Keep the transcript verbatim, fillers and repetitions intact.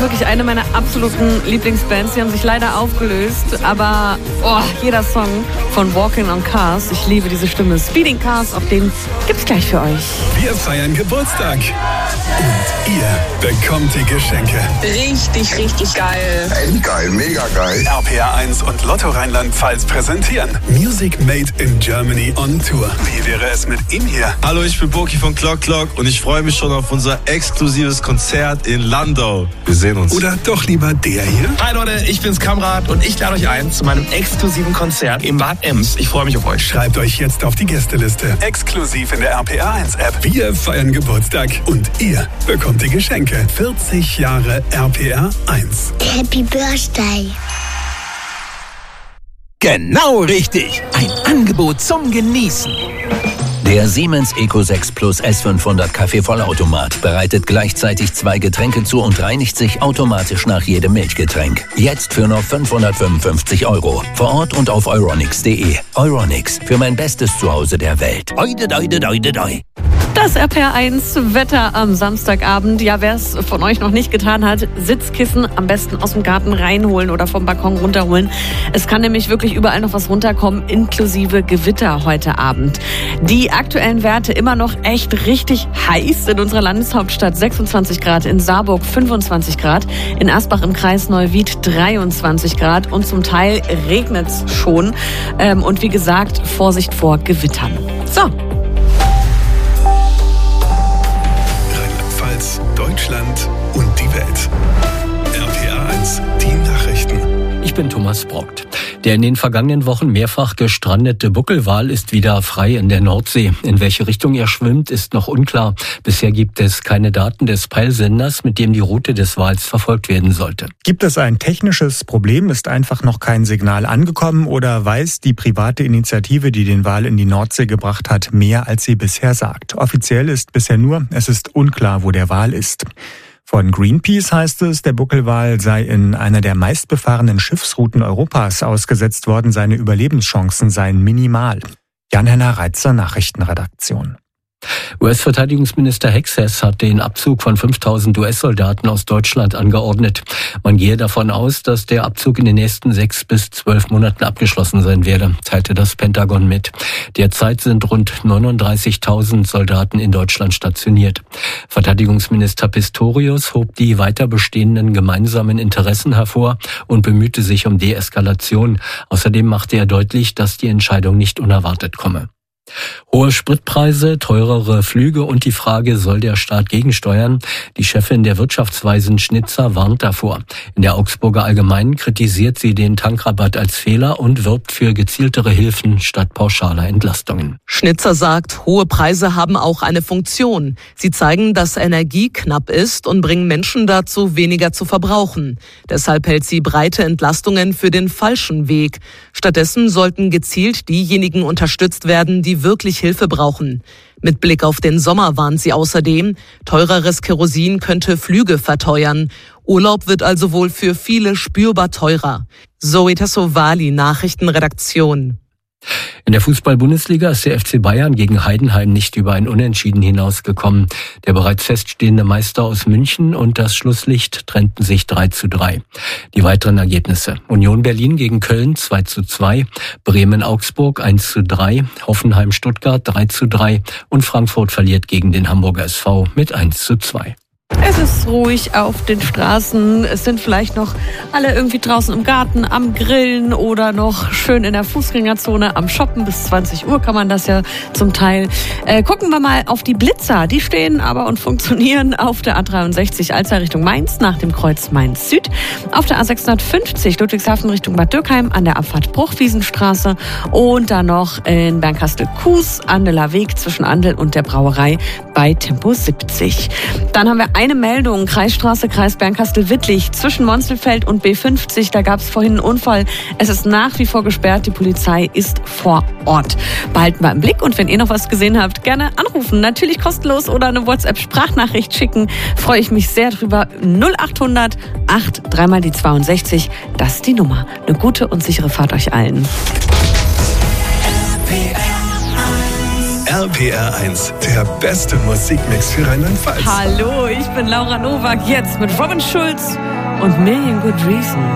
wirklich eine meiner absoluten Lieblingsbands. Die haben sich leider aufgelöst, aber oh, jeder Song von Walking on Cars, ich liebe diese Stimme. Speeding Cars, auf den gibt's gleich für euch. Wir feiern Geburtstag und ihr bekommt die Geschenke. Richtig, richtig geil. Echt geil, mega geil. R P R eins und Lotto Rheinland-Pfalz präsentieren Music Made in Germany on Tour. Wie wäre es mit ihm hier? Hallo, ich bin Boki von Clock Clock und ich freue mich schon auf unser exklusives Konzert in Landau. Wir sehen uns. Oder doch lieber der hier? Hi Leute, ich bin's Kamrat und ich lade euch ein zu meinem exklusiven Konzert im Bad Ems. Ich freue mich auf euch. Schreibt euch jetzt auf die Gästeliste. Exklusiv in der R P R eins App. Wir feiern Geburtstag und ihr bekommt die Geschenke. vierzig Jahre R P R eins. Happy Birthday. Genau richtig. Ein Angebot zum Genießen. Der Siemens Eco sechs Plus S fünfhundert Kaffee-Vollautomat bereitet gleichzeitig zwei Getränke zu und reinigt sich automatisch nach jedem Milchgetränk. Jetzt für nur fünfhundertfünfundfünfzig Euro. Vor Ort und auf euronics punkt de. Euronics, für mein bestes Zuhause der Welt. Oide, oide, oide, oide. Das R P R eins Wetter am Samstagabend. Ja, wer es von euch noch nicht getan hat, Sitzkissen am besten aus dem Garten reinholen oder vom Balkon runterholen. Es kann nämlich wirklich überall noch was runterkommen, inklusive Gewitter heute Abend. Die aktuellen Werte immer noch echt richtig heiß in unserer Landeshauptstadt. sechsundzwanzig Grad, in Saarburg fünfundzwanzig Grad, in Asbach im Kreis Neuwied dreiundzwanzig Grad und zum Teil regnet es schon. Und wie gesagt, Vorsicht vor Gewittern. So. Deutschland und die Welt. R P R eins, die Nachrichten. Ich bin Thomas Brockt. Der in den vergangenen Wochen mehrfach gestrandete Buckelwal ist wieder frei in der Nordsee. In welche Richtung er schwimmt, ist noch unklar. Bisher gibt es keine Daten des Peilsenders, mit dem die Route des Wals verfolgt werden sollte. Gibt es ein technisches Problem? Ist einfach noch kein Signal angekommen? Oder weiß die private Initiative, die den Wal in die Nordsee gebracht hat, mehr als sie bisher sagt? Offiziell ist bisher nur, es ist unklar, wo der Wal ist. Von Greenpeace heißt es, der Buckelwal sei in einer der meistbefahrenen Schiffsrouten Europas ausgesetzt worden. Seine Überlebenschancen seien minimal. Jan-Henner Reitzer, Nachrichtenredaktion. U S-Verteidigungsminister Hexes hat den Abzug von fünftausend U S-Soldaten aus Deutschland angeordnet. Man gehe davon aus, dass der Abzug in den nächsten sechs bis zwölf Monaten abgeschlossen sein werde, teilte das Pentagon mit. Derzeit sind rund neununddreißigtausend Soldaten in Deutschland stationiert. Verteidigungsminister Pistorius hob die weiter bestehenden gemeinsamen Interessen hervor und bemühte sich um Deeskalation. Außerdem machte er deutlich, dass die Entscheidung nicht unerwartet komme. Hohe Spritpreise, teurere Flüge und die Frage, soll der Staat gegensteuern? Die Chefin der Wirtschaftsweisen Schnitzer warnt davor. In der Augsburger Allgemeinen kritisiert sie den Tankrabatt als Fehler und wirbt für gezieltere Hilfen statt pauschaler Entlastungen. Schnitzer sagt, hohe Preise haben auch eine Funktion. Sie zeigen, dass Energie knapp ist und bringen Menschen dazu, weniger zu verbrauchen. Deshalb hält sie breite Entlastungen für den falschen Weg. Stattdessen sollten gezielt diejenigen unterstützt werden, die wirklich Hilfe brauchen. Mit Blick auf den Sommer warnt sie außerdem, teureres Kerosin könnte Flüge verteuern. Urlaub wird also wohl für viele spürbar teurer. Zoe Tassovali, Nachrichtenredaktion. In der Fußball-Bundesliga ist der F C Bayern gegen Heidenheim nicht über ein Unentschieden hinausgekommen. Der bereits feststehende Meister aus München und das Schlusslicht trennten sich drei zu drei. Die weiteren Ergebnisse: Union Berlin gegen Köln zwei zu zwei, Bremen-Augsburg eins zu drei, Hoffenheim-Stuttgart drei zu drei und Frankfurt verliert gegen den Hamburger S V mit eins zu zwei. Es ist ruhig auf den Straßen. Es sind vielleicht noch alle irgendwie draußen im Garten am Grillen oder noch schön in der Fußgängerzone am Shoppen. Bis zwanzig Uhr kann man das ja zum Teil. Äh, gucken wir mal auf die Blitzer. Die stehen aber und funktionieren auf der A dreiundsechzig Alzey Richtung Mainz nach dem Kreuz Mainz Süd. Auf der A sechshundertfünfzig Ludwigshafen Richtung Bad Dürkheim an der Abfahrt Bruchwiesenstraße. Und dann noch in Bernkastel-Kues, Andeler Weg zwischen Andel und der Brauerei bei Tempo siebzig. Dann haben wir eine Meldung, Kreisstraße, Kreis Bernkastel-Wittlich, zwischen Monzelfeld und B fünfzig, da gab es vorhin einen Unfall. Es ist nach wie vor gesperrt, die Polizei ist vor Ort. Behalten wir im Blick und wenn ihr noch was gesehen habt, gerne anrufen, natürlich kostenlos oder eine WhatsApp-Sprachnachricht schicken, freue ich mich sehr drüber. null achthundert acht dreimal die zweiundsechzig, das ist die Nummer. Eine gute und sichere Fahrt euch allen. R P R P R eins, der beste Musikmix für Rheinland-Pfalz. Hallo, ich bin Laura Nowak, jetzt mit Robin Schulz und Million Good Reasons.